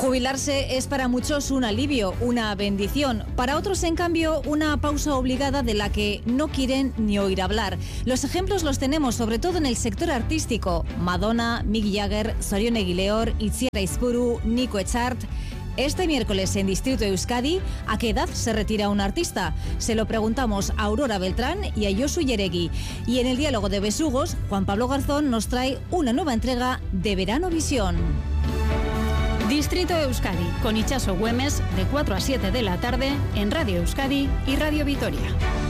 Jubilarse es para muchos un alivio, una bendición. Para otros, en cambio, una pausa obligada de la que no quieren ni oír hablar. Los ejemplos los tenemos sobre todo en el sector artístico. Madonna, Mick Jagger, Sorion Eguileor, Itziar Aizpuru, Nico Echart. Este miércoles en Distrito Euskadi, ¿a qué edad se retira un artista? Se lo preguntamos a Aurora Beltrán y a Josu Yeregui. Y en el diálogo de Besugos, Juan Pablo Garzón nos trae una nueva entrega de Verano Visión. Distrito Euskadi, con Itxaso Güemes, de 4 a 7 de la tarde, en Radio Euskadi y Radio Vitoria.